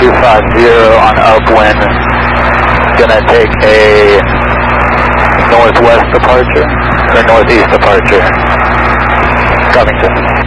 250 on upwind. Gonna take a northwest departure, or northeast departure. Covington.